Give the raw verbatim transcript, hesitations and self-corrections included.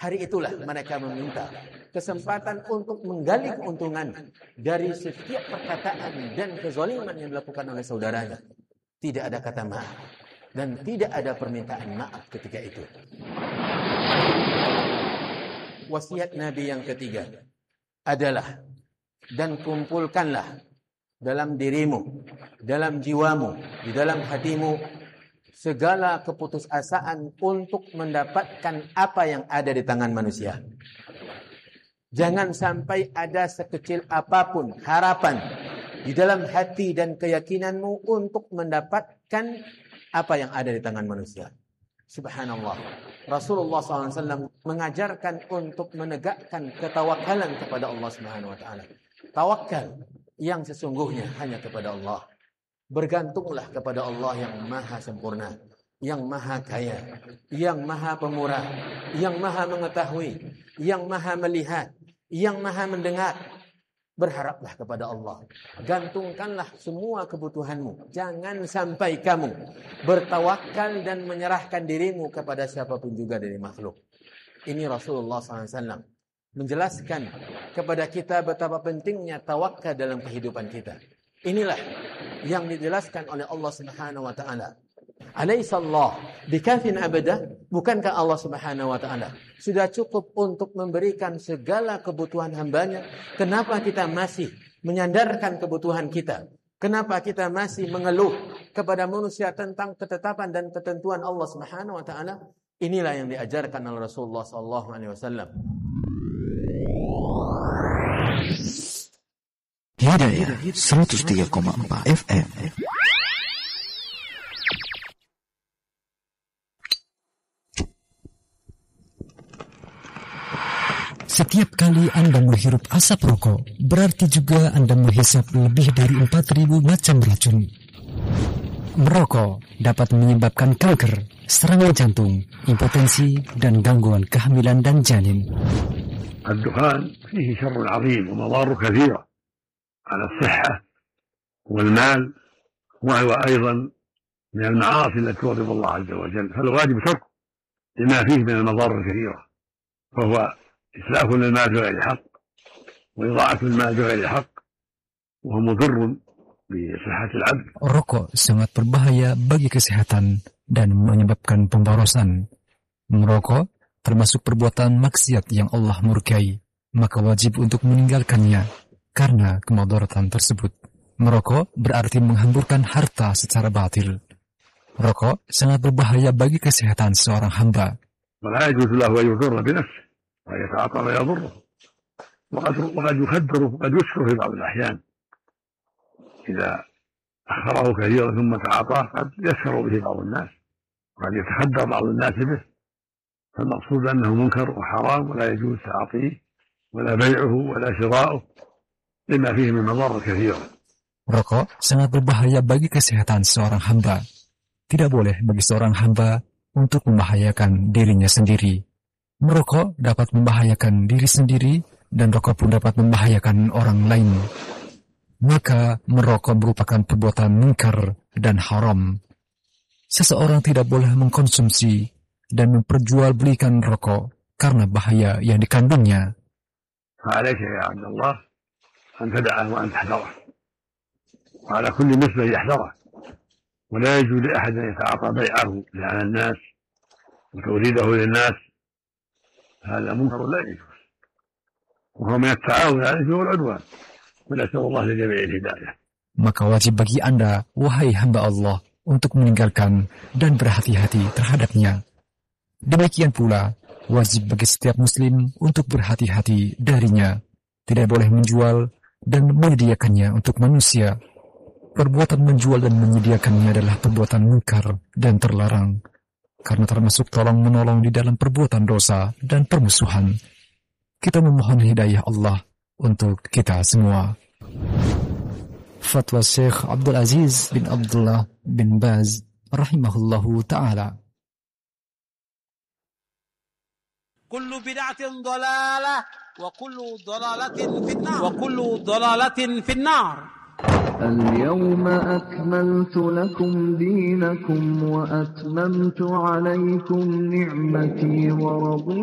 Hari itulah mereka meminta kesempatan untuk menggali keuntungan dari setiap perkataan dan kezaliman yang dilakukan oleh saudaranya. Tidak ada kata maaf dan tidak ada permintaan maaf ketika itu. Wasiat Nabi yang ketiga adalah, dan kumpulkanlah dalam dirimu, dalam jiwamu, di dalam hatimu segala keputusasaan untuk mendapatkan apa yang ada di tangan manusia. Jangan sampai ada sekecil apapun harapan di dalam hati dan keyakinanmu untuk mendapatkan apa yang ada di tangan manusia. Subhanallah. Rasulullah shallallahu alaihi wasallam mengajarkan untuk menegakkan ketawakalan kepada Allah Subhanahu wa taala. Tawakal yang sesungguhnya hanya kepada Allah. Bergantunglah kepada Allah yang maha sempurna, yang maha kaya, yang maha pemurah, yang maha mengetahui, yang maha melihat, yang maha mendengar. Berharaplah kepada Allah. Gantungkanlah semua kebutuhanmu. Jangan sampai kamu bertawakal dan menyerahkan dirimu kepada siapapun juga dari makhluk. Ini Rasulullah shallallahu alaihi wasallam menjelaskan kepada kita betapa pentingnya tawakal dalam kehidupan kita. Inilah yang dijelaskan oleh Allah Subhanahu wa taala. Alaihissallah bikafin abada? Bukankah Allah Subhanahu wa taala sudah cukup untuk memberikan segala kebutuhan hambanya? Kenapa kita masih menyandarkan kebutuhan kita? Kenapa kita masih mengeluh kepada manusia tentang ketetapan dan ketentuan Allah Subhanahu wa taala? Inilah yang diajarkan oleh Rasulullah sallallahu alaihi wasallam. Hidayah seratus tiga koma empat F M. Setiap kali Anda menghirup asap rokok, berarti juga Anda menghisap lebih dari empat ribu macam racun. Merokok dapat menyebabkan kanker, serangan jantung, impotensi, dan gangguan kehamilan dan janin. الدخان فيه شر عظيم ومضار كثيرة على الصحة والمال، وهو أيضا من المعاصي التي تغضب الله عز وجل، فالواجب تركه لما فيه من المضار الكثيرة، فهو إسلاف للمال بغير حق وإضاعة المال بغير حق، وهو مضر بصحة العبد. Rokok sangat berbahaya bagi kesehatan dan menyebabkan pemborosan. Merokok termasuk perbuatan maksiat yang Allah murkai, maka wajib untuk meninggalkannya karena kemudaratan tersebut. Merokok berarti menghamburkan harta secara batil. Rokok sangat berbahaya bagi kesehatan seorang hamba. ولا يجوز له أن يضر بنفسه ويتعاطى ما يضره، وقد وقد يخدر وقد يسكر في بعض الأحيان إذا أخره كثيرا ثم تعاطاه قد يسكر به بعض الناس وقد يتخدر بعض الناس به، فالمقصود أنه منكر وحرام ولا يجوز تعاطيه ولا بيعه ولا شراؤه لما فيه من مضار كثيرة. Rokok sangat berbahaya bagi kesehatan seorang hamba. Tidak boleh bagi seorang hamba untuk membahayakan dirinya sendiri. Merokok dapat membahayakan diri sendiri dan rokok pun dapat membahayakan orang lain. Maka merokok merupakan perbuatan munkar dan haram. Seseorang tidak boleh mengkonsumsi dan memperjualbelikan rokok karena bahaya yang dikandungnya. فعليك يا عبد الله أن تدعه وأن تحذره، وعلى كل مسلم يحذره، ولا يجوز لأحد أن يتعاطى بيعه على الناس وتوريده للناس، هذا منكر لا يجوز، وهو من التعاون على الإثم والعدوان، ونسأل الله لجميع الهداية. Maka wajib bagi Anda, wahai hamba Allah, untuk meninggalkan dan berhati-hati terhadapnya. Demikian pula, wajib bagi setiap muslim untuk berhati-hati darinya. Tidak boleh menjual dan menyediakannya untuk manusia. Perbuatan menjual dan menyediakannya adalah perbuatan munkar dan terlarang, karena termasuk tolong-menolong di dalam perbuatan dosa dan permusuhan. Kita memohon hidayah Allah untuk kita semua. Fatwa Syekh Abdul Aziz bin Abdullah bin Baz rahimahullahu ta'ala. Kullu bid'atin dhalalah wa kullu dhalalatin finnar wa kullu dhalalatin finnar. اليوم أكملت لكم دينكم وأتممت عليكم نعمتي ورضيت